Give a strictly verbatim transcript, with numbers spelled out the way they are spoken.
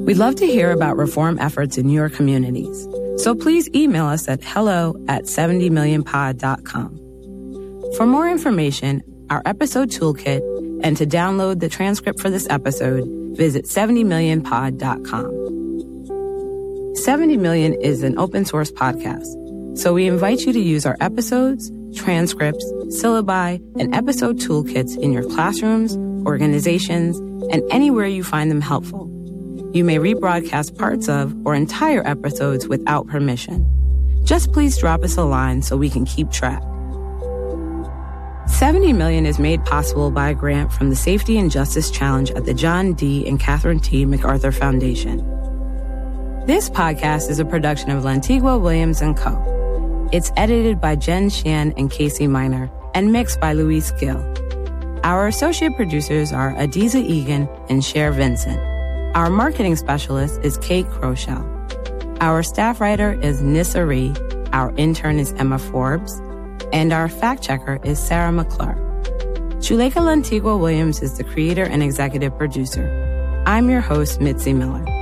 We'd love to hear about reform efforts in your communities. So please email us at hello at seventy million pod dot com. For more information, our episode toolkit, and to download the transcript for this episode, visit seventy million pod dot com. seventy million is an open source podcast, so we invite you to use our episodes, transcripts, syllabi, and episode toolkits in your classrooms, organizations, and anywhere you find them helpful. You may rebroadcast parts of or entire episodes without permission. Just please drop us a line so we can keep track. seventy million is made possible by a grant from the Safety and Justice Challenge at the John D. and Catherine T. MacArthur Foundation. This podcast is a production of Lantigua Williams and Co. It's edited by Jen Shan and Casey Miner and mixed by Luis Gill. Our associate producers are Adiza Egan and Cher Vincent. Our marketing specialist is Kate Crochell. Our staff writer is Nissa Ree. Our intern is Emma Forbes. And our fact checker is Sarah McClure. Juleka Lantigua Williams is the creator and executive producer. I'm your host, Mitzi Miller.